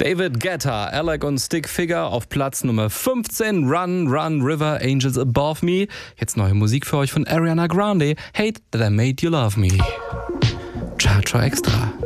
David Guetta, Alec und Stick Figure auf Platz Nummer 15. Run, Run, River, Angels Above Me. Jetzt neue Musik für euch von Ariana Grande. Hate That I Made You Love Me. Ciao, ciao extra.